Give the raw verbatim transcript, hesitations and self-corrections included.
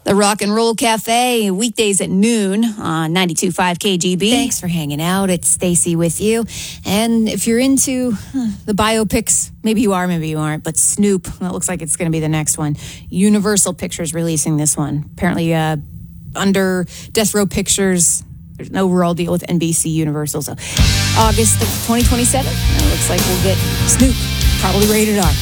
The Rock and Roll Cafe, weekdays at noon on ninety-two point five K G B. Thanks for hanging out. It's Stacy with you. And if you're into the biopics, maybe you are, maybe you aren't, but Snoop, that looks like it's going to be the next one. Universal Pictures releasing this one. Apparently uh, under Death Row Pictures, there's no overall deal with N B C Universal. So August of twenty twenty-seven, it looks like we'll get Snoop, probably rated R.